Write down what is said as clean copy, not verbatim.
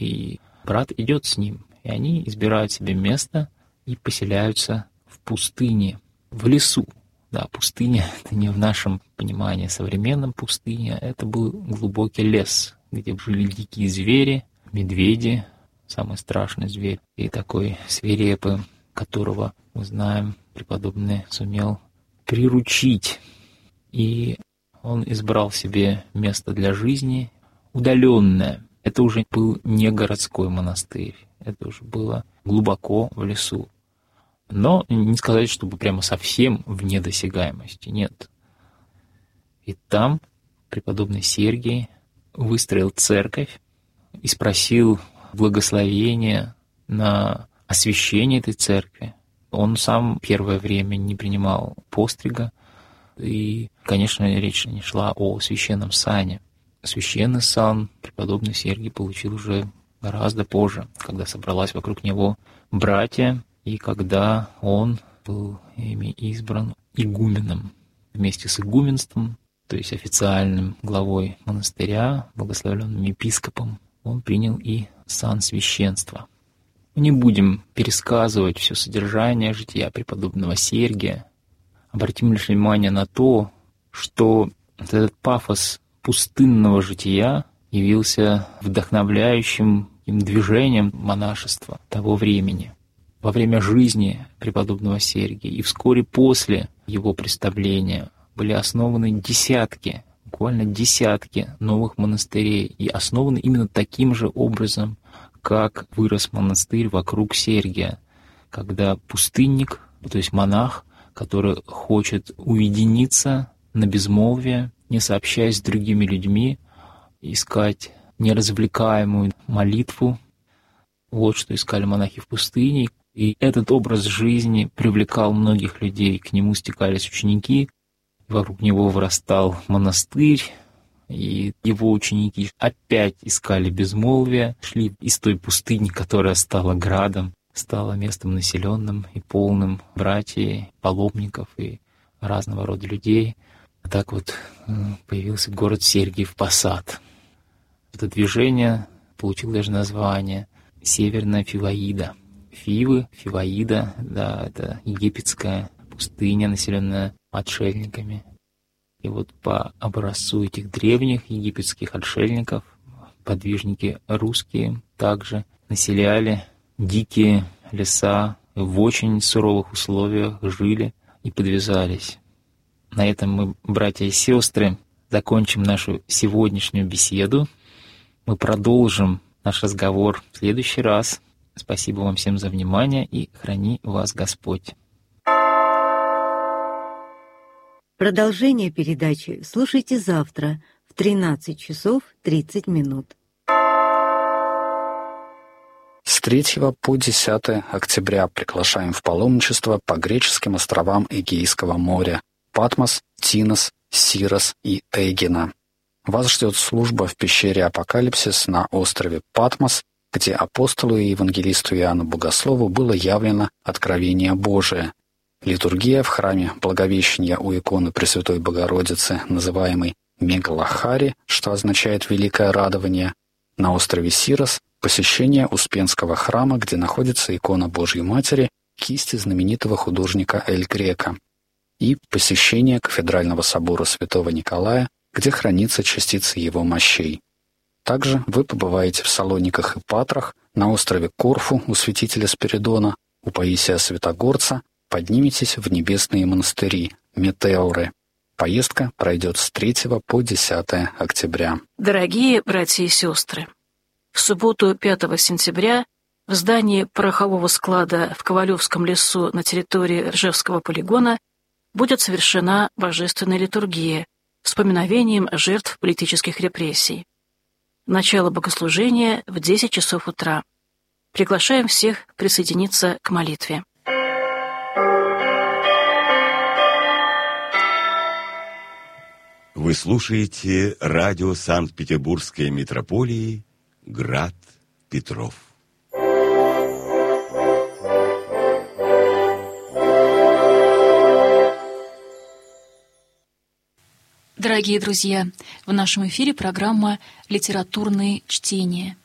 и брат идет с ним. И они избирают себе место и поселяются в пустыне, в лесу. Да, пустыня — это не в нашем понимании современном пустыня, это был глубокий лес, где жили дикие звери, медведи, самый страшный зверь, и такой свирепый, которого, мы знаем, преподобный сумел приручить. И он избрал себе место для жизни удаленное. Это уже был не городской монастырь, это уже было глубоко в лесу. Но не сказать, чтобы прямо совсем вне досягаемости, нет. И там преподобный Сергий выстроил церковь и спросил благословения на освящение этой церкви. Он сам первое время не принимал пострига, и, конечно, речь не шла о священном сане. Священный сан преподобный Сергий получил уже гораздо позже, когда собралась вокруг него братья, и когда он был ими избран игуменом. Вместе с игуменством, то есть официальным главой монастыря, благословленным епископом, он принял и сан священства. Мы не будем пересказывать все содержание жития преподобного Сергия. Обратим лишь внимание на то, что этот пафос пустынного жития явился вдохновляющим движением монашества того времени. Во время жизни преподобного Сергия и вскоре после его представления были основаны десятки, буквально десятки новых монастырей, и основаны именно таким же образом, как вырос монастырь вокруг Сергия, когда пустынник, то есть монах, который хочет уединиться на безмолвие, не сообщаясь с другими людьми, искать неразвлекаемую молитву. Вот что искали монахи в пустыне. И этот образ жизни привлекал многих людей, к нему стекались ученики, вокруг него вырастал монастырь, и его ученики опять искали безмолвие, шли из той пустыни, которая стала градом, стала местом населенным и полным братьев, паломников и разного рода людей. Так вот появился город Сергиев Посад. Это движение получило даже название «Северная Фиваида». Фивы, Фиваида, да, это египетская пустыня, населенная отшельниками. И вот по образцу этих древних египетских отшельников подвижники русские также населяли дикие леса, в очень суровых условиях жили и подвязались. На этом мы, братья и сестры, закончим нашу сегодняшнюю беседу. Мы продолжим наш разговор в следующий раз. Спасибо вам всем за внимание, и храни вас Господь. Продолжение передачи слушайте завтра в 13 часов 30 минут. С 3 по 10 октября приглашаем в паломничество по греческим островам Эгейского моря — Патмос, Тинос, Сирос и Эгина. Вас ждет служба в пещере Апокалипсис на острове Патмос, где апостолу и евангелисту Иоанну Богослову было явлено откровение Божие. Литургия в храме Благовещения у иконы Пресвятой Богородицы, называемой Мегалахари, что означает «великое радование». На острове Сирос посещение Успенского храма, где находится икона Божьей Матери, кисти знаменитого художника Эль Грека. И посещение кафедрального собора Святого Николая, где хранится частица его мощей. Также вы побываете в Салониках и Патрах, на острове Корфу у святителя Спиридона, у Паисия Святогорца, подниметесь в небесные монастыри, метеоры. Поездка пройдет с 3 по 10 октября. Дорогие братья и сестры, в субботу 5 сентября в здании порохового склада в Ковалевском лесу на территории Ржевского полигона будет совершена божественная литургия с поминовением жертв политических репрессий. Начало богослужения в 10 часов утра. Приглашаем всех присоединиться к молитве. Вы слушаете радио Санкт-Петербургской митрополии «Град Петров». Дорогие друзья, в нашем эфире программа «Литературные чтения».